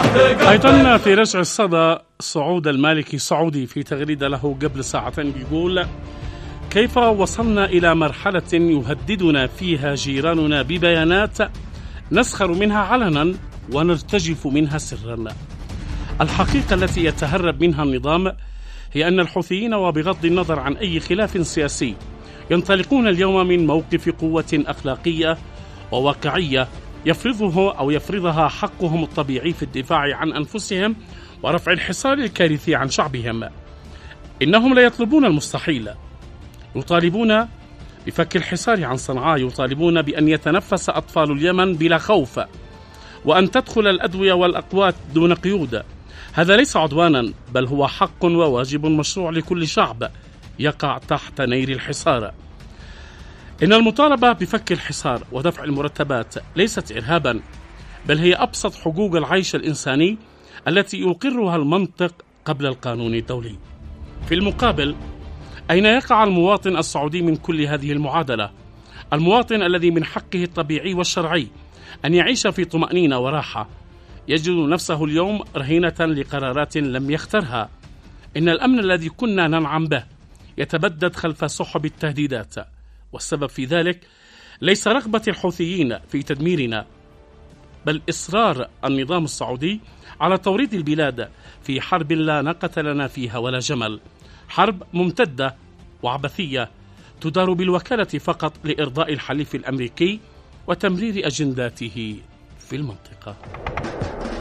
أيضا في رجع الصدى صعود المالكي سعودي في تغريدة له قبل ساعتين بيقول: كيف وصلنا إلى مرحلة يهددنا فيها جيراننا ببيانات نسخر منها علنا ونرتجف منها سرا. الحقيقة التي يتهرب منها النظام هي أن الحوثيين، وبغض النظر عن أي خلاف سياسي، ينطلقون اليوم من موقف قوة أخلاقية وواقعية يفرضها حقهم الطبيعي في الدفاع عن أنفسهم ورفع الحصار الكارثي عن شعبهم. إنهم لا يطلبون المستحيل، يطالبون بفك الحصار عن صنعاء، يطالبون بأن يتنفس أطفال اليمن بلا خوف، وأن تدخل الأدوية والأقوات دون قيود. هذا ليس عدوانا، بل هو حق وواجب مشروع لكل شعب يقع تحت نير الحصار. إن المطالبة بفك الحصار ودفع المرتبات ليست إرهابا، بل هي أبسط حقوق العيش الإنساني التي يقرها المنطق قبل القانون الدولي. في المقابل، أين يقع المواطن السعودي من كل هذه المعادلة؟ المواطن الذي من حقه الطبيعي والشرعي أن يعيش في طمأنينة وراحة يجد نفسه اليوم رهينة لقرارات لم يخترها. إن الأمن الذي كنا ننعم به يتبدد خلف سحب التهديدات، والسبب في ذلك ليس رغبة الحوثيين في تدميرنا، بل إصرار النظام السعودي على توريد البلاد في حرب لا ناقة لنا فيها ولا جمل، حرب ممتدة وعبثية تدار بالوكالة فقط لإرضاء الحليف الأمريكي وتمرير أجنداته في المنطقة.